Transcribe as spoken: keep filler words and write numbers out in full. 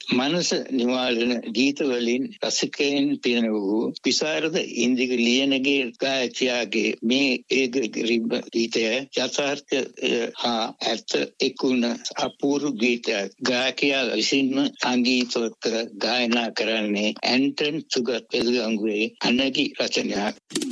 මනස නිවාලන ගීත වලින් රසිකයන් පින වූ විසරද ඉන්දික ලියනගේ ගායකයාගේ මේ ඒක රිබ්බ ගීතය යථාර්ථ හා ඇත්ත එකුණ අපූර්ව ගීතයක්. ගායකයා විසින්ම සංගීතවත් ගායනා කරන්නේ ඇන්ටන් සුගත් පෙරගංගුවේ අනගි රචනයක්.